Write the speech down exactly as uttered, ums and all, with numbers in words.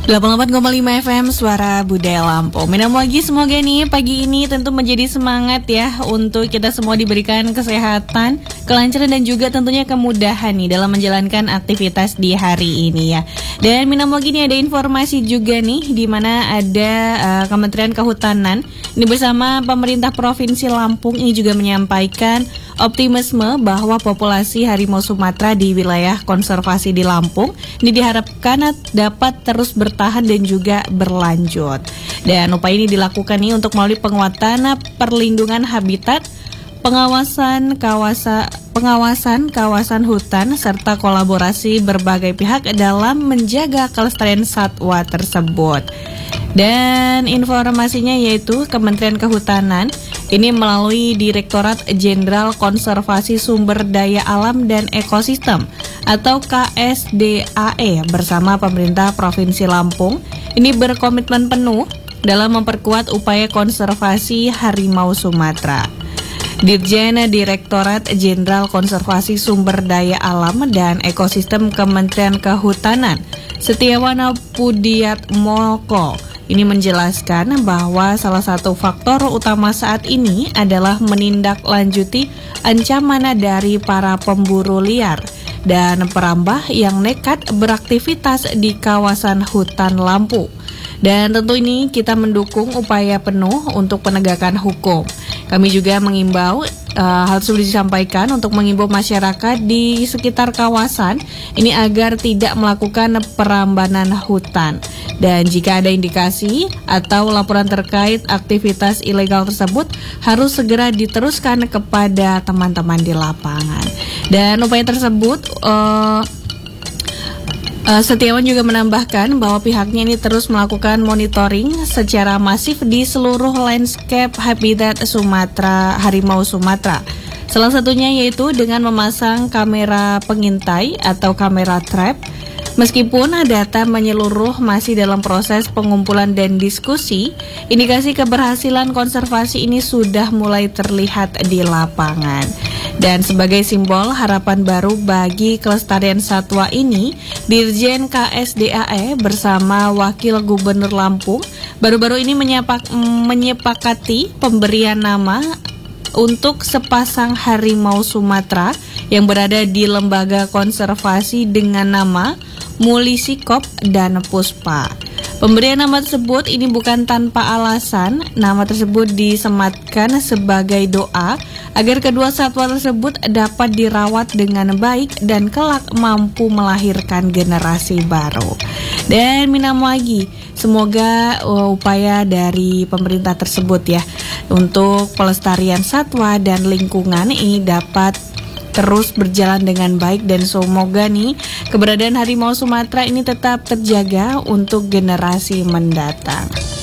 delapan puluh delapan koma lima F M Suara Budaya Lampung. Minam lagi, semoga nih pagi ini tentu menjadi semangat ya untuk kita semua diberikan kesehatan, kelancaran dan juga tentunya kemudahan nih dalam menjalankan aktivitas di hari ini ya. Dan minam lagi nih ada informasi juga nih di mana ada uh, Kementerian Kehutanan ini bersama pemerintah Provinsi Lampung ini juga menyampaikan optimisme bahwa populasi harimau Sumatera di wilayah konservasi di Lampung ini diharapkan dapat terus bertahan dan juga berlanjut. Dan upaya ini dilakukan nih untuk melalui penguatan perlindungan habitat, pengawasan kawasan pengawasan kawasan hutan serta kolaborasi berbagai pihak dalam menjaga kelestarian satwa tersebut. Dan informasinya yaitu Kementerian Kehutanan ini melalui Direktorat Jenderal Konservasi Sumber Daya Alam dan Ekosistem atau K S D A E bersama pemerintah Provinsi Lampung ini berkomitmen penuh dalam memperkuat upaya konservasi harimau Sumatera. Dirjen Direktorat Jenderal Konservasi Sumber Daya Alam dan Ekosistem Kementerian Kehutanan Setiawan Pudiatmoko ini menjelaskan bahwa salah satu faktor utama saat ini adalah menindaklanjuti ancaman dari para pemburu liar dan perambah yang nekat beraktivitas di kawasan hutan Lampung. Dan tentu ini kita mendukung upaya penuh untuk penegakan hukum. Kami juga mengimbau, uh, hal tersebut disampaikan untuk mengimbau masyarakat di sekitar kawasan ini agar tidak melakukan perambanan hutan. Dan jika ada indikasi atau laporan terkait aktivitas ilegal tersebut harus segera diteruskan kepada teman-teman di lapangan. Dan upaya tersebut uh, Uh, Setiawan juga menambahkan bahwa pihaknya ini terus melakukan monitoring secara masif di seluruh landscape habitat Sumatera, harimau Sumatera. Salah satunya yaitu dengan memasang kamera pengintai atau kamera trap. Meskipun data menyeluruh masih dalam proses pengumpulan dan diskusi, indikasi keberhasilan konservasi ini sudah mulai terlihat di lapangan. Dan sebagai simbol harapan baru bagi kelestarian satwa ini, Dirjen K S D A E bersama Wakil Gubernur Lampung baru-baru ini menyepak, menyepakati pemberian nama untuk sepasang harimau Sumatera yang berada di lembaga konservasi dengan nama Mulisikop dan Puspa. Pemberian nama tersebut ini bukan tanpa alasan. Nama tersebut disematkan sebagai doa agar kedua satwa tersebut dapat dirawat dengan baik dan kelak mampu melahirkan generasi baru. Dan minam lagi, semoga uh, upaya dari pemerintah tersebut ya untuk pelestarian satwa dan lingkungan ini dapat terus berjalan dengan baik dan semoga nih keberadaan harimau Sumatera ini tetap terjaga untuk generasi mendatang.